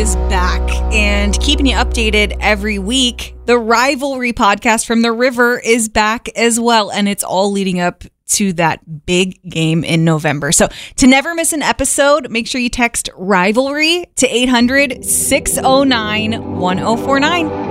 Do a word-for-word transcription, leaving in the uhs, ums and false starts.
is back and keeping you updated every week. The Rivalry podcast from the River is back as well, and it's all leading up to that big game in November. So to never miss an episode, make sure you text Rivalry to eight hundred, six oh nine, one oh four nine.